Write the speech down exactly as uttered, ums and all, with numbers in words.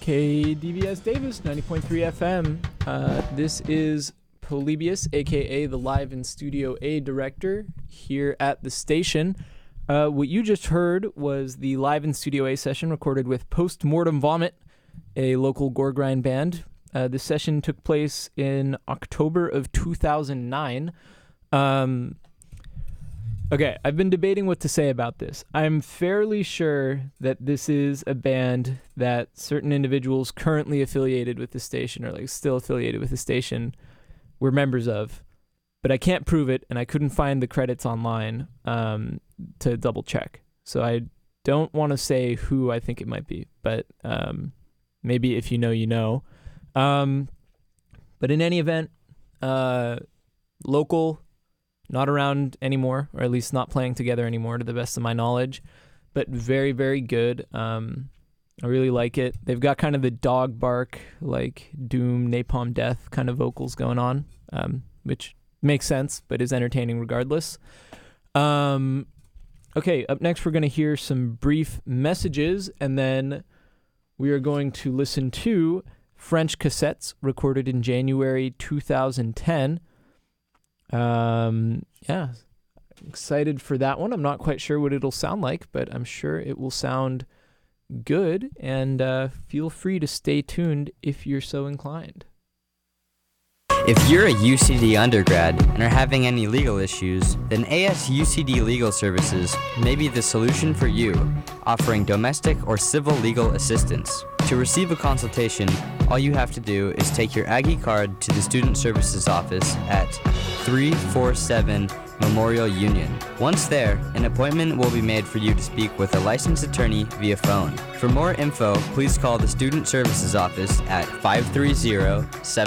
K D V S Davis, ninety point three F M. Uh, this is Polybius, aka the Live in Studio A director, here at the station. Uh, what you just heard was the Live in Studio A session recorded with Postmortem Vomit, a local gore grind band. Uh, this session took place in October of two thousand nine. Um, okay, I've been debating what to say about this. I'm fairly sure that this is a band that certain individuals currently affiliated with the station, or like still affiliated with the station, were members of, but I can't prove it, and I couldn't find the credits online um, to double check. So I don't want to say who I think it might be, but um, maybe if you know, you know. Um, but in any event, uh, local, not around anymore, or at least not playing together anymore to the best of my knowledge, but very, very good. Um, I really like it. They've got kind of the dog bark, like doom, napalm death kind of vocals going on, um, which makes sense, but is entertaining regardless. Um, okay, up next we're going to hear some brief messages, and then we are going to listen to French Cassettes, recorded in January two thousand ten. Um, yeah, excited for that one. I'm not quite sure what it'll sound like, but I'm sure it will sound good, and uh, feel free to stay tuned if you're so inclined. If you're a U C D undergrad and are having any legal issues, then A S U C D Legal Services may be the solution for you, offering domestic or civil legal assistance. To receive a consultation, all you have to do is take your Aggie card to the Student Services Office at three forty-seven Memorial Union. Once there, an appointment will be made for you to speak with a licensed attorney via phone. For more info, please call the Student Services Office at five three zero, seven